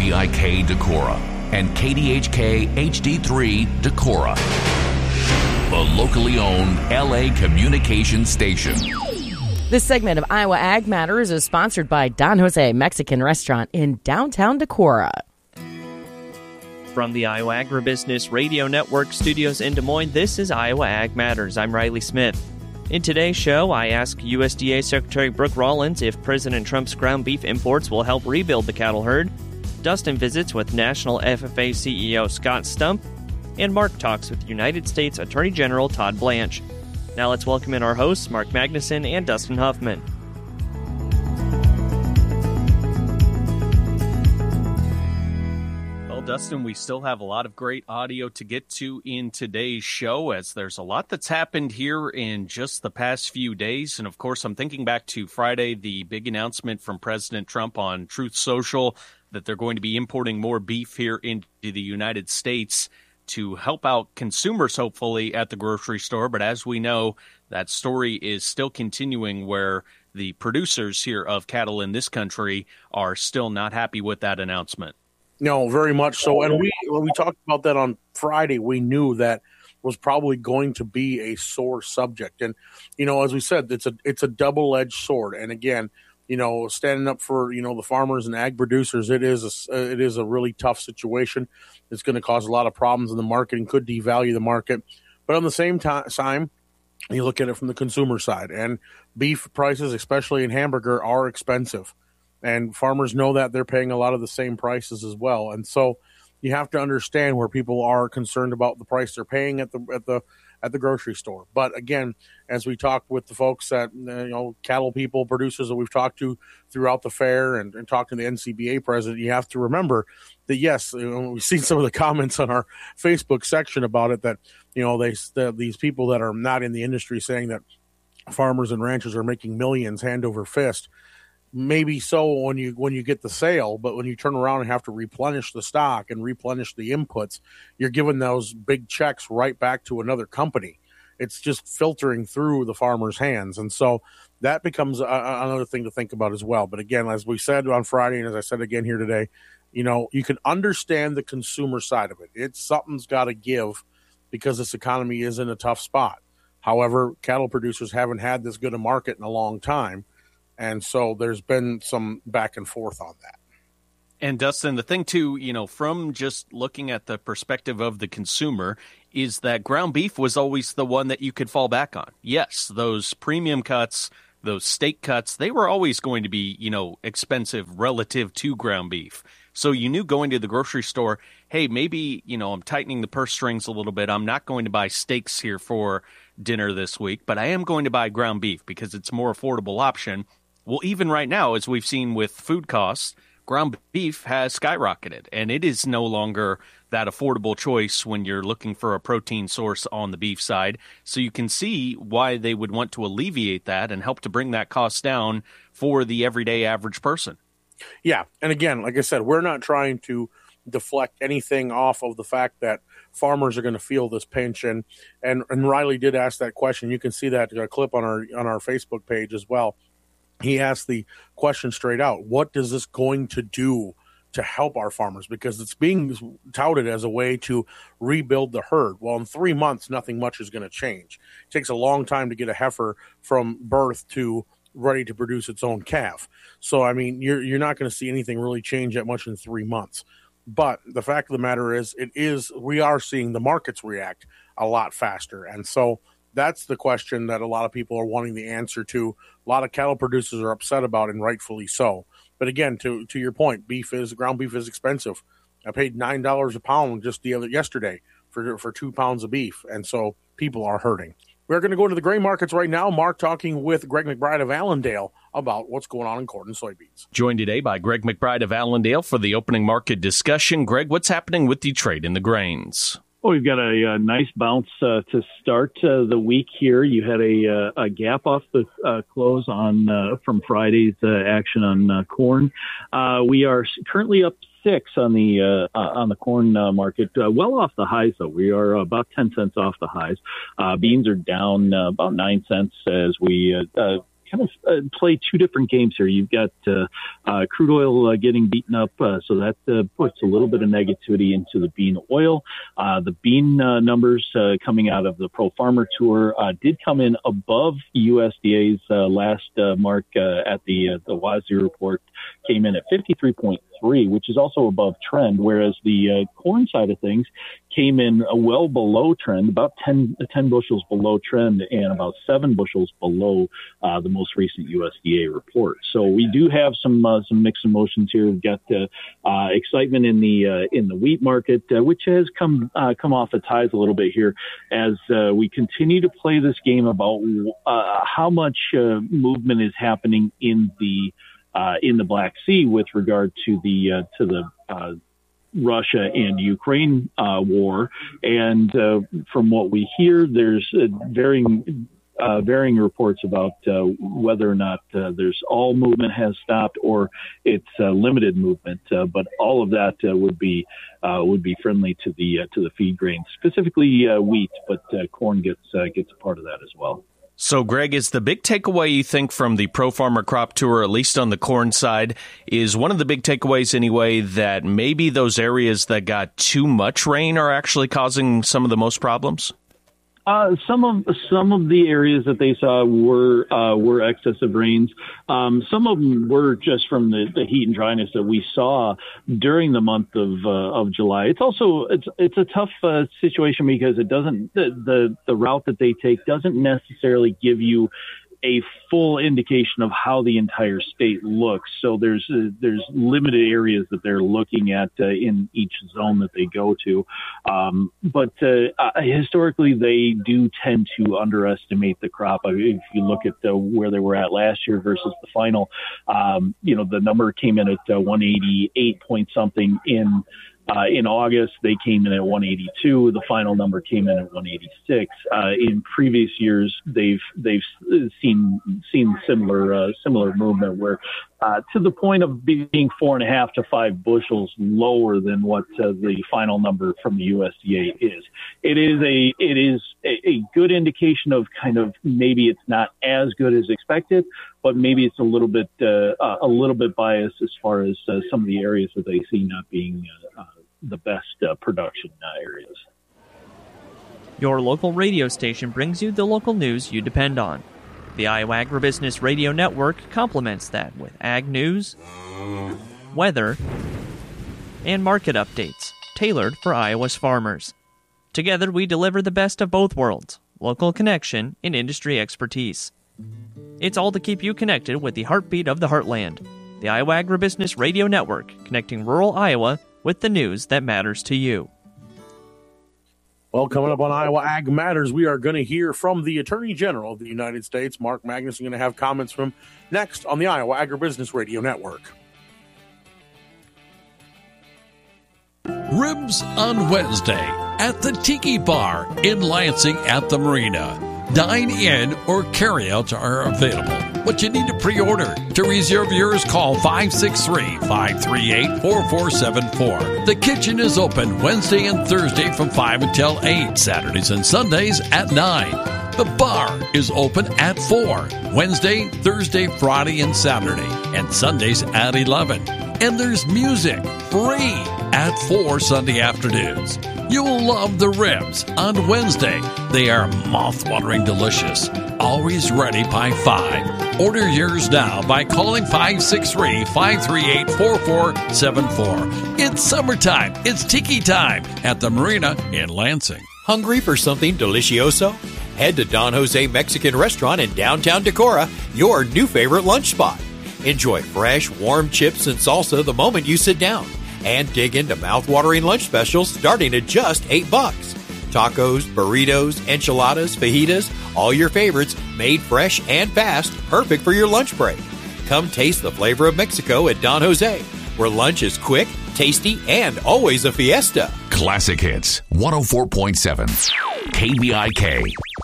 WGIK Decorah and KDHK HD3 Decorah, the locally owned LA communication station. This segment of Iowa Ag Matters is sponsored by Don Jose Mexican Restaurant in downtown Decorah. From the Iowa Agribusiness Radio Network studios in Des Moines, this is Iowa Ag Matters. I'm Riley Smith. In today's show, I ask USDA Secretary Brooke Rollins if President Trump's ground beef imports will help rebuild the cattle herd. Dustin visits with National FFA CEO Scott Stump. And Mark talks with United States Attorney General Todd Blanche. Now let's welcome in our hosts, Mark Magnuson and Dustin Huffman. Well, Dustin, we still have a lot of great audio to get to in today's show, as there's a lot that's happened here in just the past few days. And of course, I'm thinking back to Friday, the big announcement from President Trump on Truth Social that they're going to be importing more beef here into the United States to help out consumers, hopefully, at the grocery store. But as we know, that story is still continuing, where the producers here of cattle in this country are still not happy with that announcement. No, very much so. And when we talked about that on Friday, we knew that was probably going to be a sore subject. And, as we said, it's a double-edged sword. And again, standing up for, the farmers and ag producers, it is a really tough situation. It's going to cause a lot of problems in the market and could devalue the market. But on the same time, you look at it from the consumer side, and beef prices, especially in hamburger, are expensive. And farmers know that they're paying a lot of the same prices as well. And so you have to understand where people are concerned about the price they're paying at the grocery store. But again, as we talk with the folks at cattle people, producers that we've talked to throughout the fair and talked to the NCBA president, you have to remember that yes, we've seen some of the comments on our Facebook section about it that these people that are not in the industry saying that farmers and ranchers are making millions hand over fist. Maybe so when you get the sale, but when you turn around and have to replenish the stock and replenish the inputs, you're giving those big checks right back to another company. It's just filtering through the farmer's hands. And so that becomes another thing to think about as well. But again, as we said on Friday, and as I said again here today, you can understand the consumer side of it. Something's got to give because this economy is in a tough spot. However, cattle producers haven't had this good a market in a long time. And so there's been some back and forth on that. And Dustin, the thing too, from just looking at the perspective of the consumer, is that ground beef was always the one that you could fall back on. Yes, those premium cuts, those steak cuts, they were always going to be, expensive relative to ground beef. So you knew going to the grocery store, hey, maybe, I'm tightening the purse strings a little bit. I'm not going to buy steaks here for dinner this week, but I am going to buy ground beef because it's a more affordable option. Well, even right now, as we've seen with food costs, ground beef has skyrocketed, and it is no longer that affordable choice when you're looking for a protein source on the beef side. So you can see why they would want to alleviate that and help to bring that cost down for the everyday average person. Yeah, and again, like I said, we're not trying to deflect anything off of the fact that farmers are going to feel this pinch. And Riley did ask that question. You can see that clip on our Facebook page as well. He asked the question straight out, what is this going to do to help our farmers? Because it's being touted as a way to rebuild the herd. Well, in 3 months, nothing much is going to change. It takes a long time to get a heifer from birth to ready to produce its own calf. So, I mean, you're not going to see anything really change that much in 3 months. But the fact of the matter is, we are seeing the markets react a lot faster. And so that's the question that a lot of people are wanting the answer to. A lot of cattle producers are upset about, and rightfully so. But again, to your point, ground beef is expensive. I paid $9 a pound just yesterday for 2 pounds of beef, and so people are hurting. We're going to go to the grain markets right now. Mark talking with Greg McBride of Allendale about what's going on in corn and soybeans. Joined today by Greg McBride of Allendale for the opening market discussion. Greg, what's happening with the trade in the grains? Well, we've got a nice bounce to start the week here. You had a gap off the close from Friday's action on corn. We are currently up 6 on the corn market, well off the highs though. We are about 10 cents off the highs. Beans are down about 9 cents as we kind of play two different games here. You've got crude oil getting beaten up, so that puts a little bit of negativity into the bean oil. The bean numbers coming out of the Pro Farmer Tour did come in above USDA's last mark at the WASDE report, came in at 53.3, which is also above trend, whereas the corn side of things came in well below trend, about 10 bushels below trend and about 7 bushels below the most recent USDA report. So we do have some mixed emotions here. We've got excitement in the wheat market, which has come off its highs a little bit here as we continue to play this game about how much movement is happening in the Black Sea with regard to the Russia and Ukraine war, and from what we hear, there's varying reports about whether or not there's all movement has stopped or it's limited movement. But all of that would be friendly to the feed grains, specifically wheat, but corn gets a part of that as well. So, Greg, is the big takeaway you think from the Pro Farmer Crop Tour, at least on the corn side, is one of the big takeaways anyway that maybe those areas that got too much rain are actually causing some of the most problems? Some of the areas that they saw were excessive rains. Some of them were just from the heat and dryness that we saw during the month of July. It's also it's a tough situation because it doesn't the route that they take doesn't necessarily give you a full indication of how the entire state looks. So there's limited areas that they're looking at in each zone that they go to. But historically, they do tend to underestimate the crop. If you look at where they were at last year versus the final, the number came in at 188 point something in August. They came in at 182. The final number came in at 186. In previous years, they've seen similar movement where to the point of being 4.5 to 5 bushels lower than what the final number from the USDA is. It is a good indication of kind of maybe it's not as good as expected, but maybe it's a little bit biased as far as some of the areas that they see not being the best production areas. Your local radio station brings you the local news you depend on. The Iowa Agribusiness Radio Network complements that with ag news, weather, and market updates tailored for Iowa's farmers. Together, we deliver the best of both worlds, local connection and industry expertise. It's all to keep you connected with the heartbeat of the heartland. The Iowa Agribusiness Radio Network, connecting rural Iowa with the news that matters to you. Well, coming up on Iowa Ag Matters, we are going to hear from the Attorney General of the United States, Mark Magnuson. Going to have comments from him next on the Iowa Agribusiness Radio Network. Ribs on Wednesday at the Tiki Bar in Lansing at the Marina. Dine in or carry-outs are available, but you need to pre-order. To reserve yours, call 563-538-4474. The kitchen is open Wednesday and Thursday from 5 until 8, Saturdays and Sundays at 9. The bar is open at 4, Wednesday, Thursday, Friday, and Saturday, and Sundays at 11. And there's music, free, at 4 Sunday afternoons. You'll love the ribs on Wednesday. They are mouth-watering delicious. Always ready by 5. Order yours now by calling 563-538-4474. It's summertime. It's tiki time at the Marina in Lansing. Hungry for something delicioso? Head to Don Jose Mexican Restaurant in downtown Decorah, your new favorite lunch spot. Enjoy fresh, warm chips and salsa the moment you sit down. And dig into mouth-watering lunch specials starting at just $8. Tacos, burritos, enchiladas, fajitas, all your favorites made fresh and fast, perfect for your lunch break. Come taste the flavor of Mexico at Don Jose, where lunch is quick, tasty, and always a fiesta. Classic Hits 104.7 KVIK.